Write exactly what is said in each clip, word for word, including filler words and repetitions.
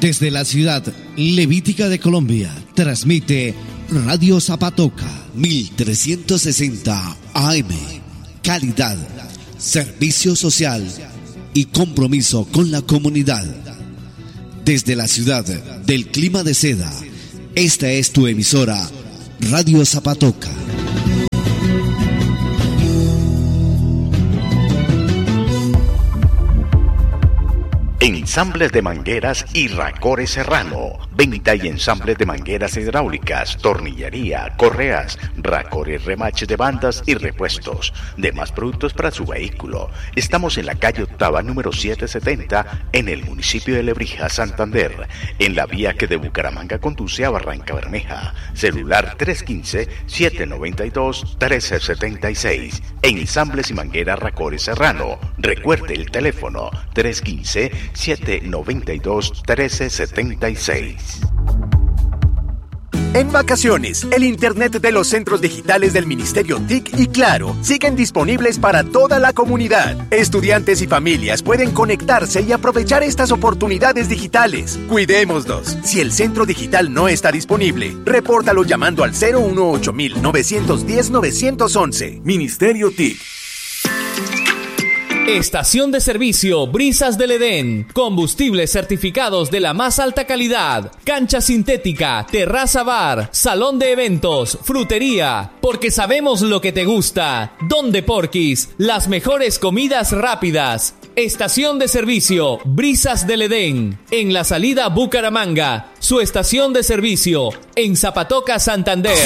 Desde la ciudad levítica de Colombia, transmite Radio Zapatoca mil trescientos sesenta A M. Calidad, servicio social y compromiso con la comunidad. Desde la ciudad del clima de seda, esta es tu emisora Radio Zapatoca. Ensambles de mangueras y Racore Serrano. Venta y ensambles de mangueras hidráulicas, tornillería, correas, Racore remaches de bandas y repuestos. Demás productos para su vehículo. Estamos en la calle Octava número setecientos setenta en el municipio de Lebrija, Santander, en la vía que de Bucaramanga conduce a Barranca Bermeja. Celular tres uno cinco, siete nueve dos, uno tres siete seis. Ensambles y mangueras Racore Serrano. Recuerde el teléfono tres uno cinco, siete nueve dos, uno tres siete seis. En vacaciones, el internet de los centros digitales del Ministerio T I C y Claro siguen disponibles para toda la comunidad. Estudiantes y familias pueden conectarse y aprovechar estas oportunidades digitales. Cuidémonos. Si el centro digital no está disponible, repórtalo llamando al cero uno ocho nueve uno cero, nueve uno uno. Ministerio T I C. Estación de servicio Brisas del Edén. Combustibles certificados de la más alta calidad. Cancha sintética, terraza bar, salón de eventos, frutería. Porque sabemos lo que te gusta. Donde Porquis, las mejores comidas rápidas. Estación de servicio Brisas del Edén. En la salida Bucaramanga. Su estación de servicio en Zapatoca, Santander.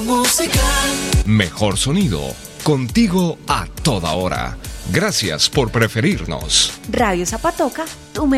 Mejor sonido. Contigo a toda hora. Gracias por preferirnos. Radio Zapatoca, tu